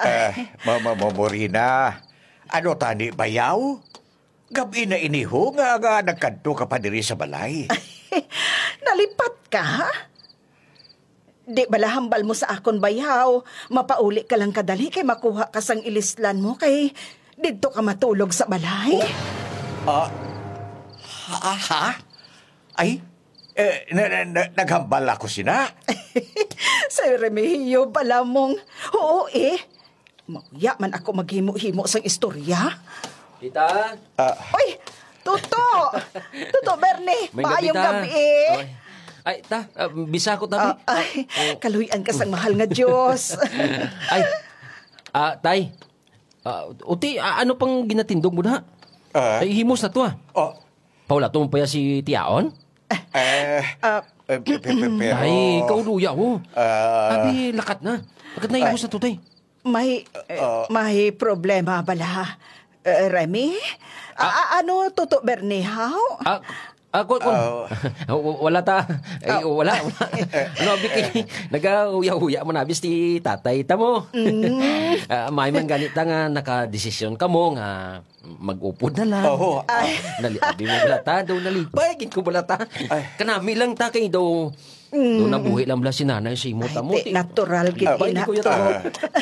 Mama Morina, ano tani bayaw? Gabi na iniho nga nagkanto ka pa diri sa balay. Nalipat ka, ha? Di bala hambal mo sa akon bayaw. Mapauli ka lang kadali kay makuha ka sang ilislan mo kay didto ka matulog sa balay. Ha? Ay, naghambal ako sina. Sir Remigio, bala mong, oo mauya man ako maghimo-himo sang istorya. Tita? Oy, Tuto! Tuto, Bernie, May maayong gabi, gabi. Ay, bisa ko tabi. Ay, kaluyan ka sang mahal nga Diyos. Ay, tay. Uti, ano pang ginatindog mo na? Ay, himos na to Paula, tumupaya si Tiaon? Pero... Ay, kauluya ko. Abi, lakat na. Lakat na himos na to, tay. May problema bala. Remy? Ano, Tuto Bernie, how? Wala ta. Ay, wala. Ano, Biki? Nag-uya-uya mo na abis ti tatay ta mo. May man ganit nga nakadesisyon ka mo nga mag-upod na lang. Abi mo balata, daw nalipay. Kin ko balata. Kanami lang ta kay daw nabuhi lang bala si nanay si Muta mo. Natural, gid Ay, ina di ko to.